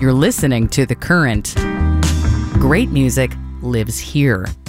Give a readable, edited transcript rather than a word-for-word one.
You're listening to The Current. Great music lives here.